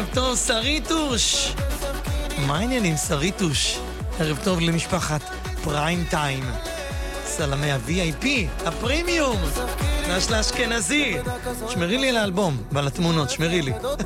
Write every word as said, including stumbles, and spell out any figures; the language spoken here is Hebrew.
ערב טוב, שריטוש. מה העניינים, שריטוש? ערב טוב למשפחת פריים טיים. סלמי ה-וי איי פי, הפרימיום. נש לאשכנזי. שמרי לי על האלבום ועל התמונות, שמרי לי.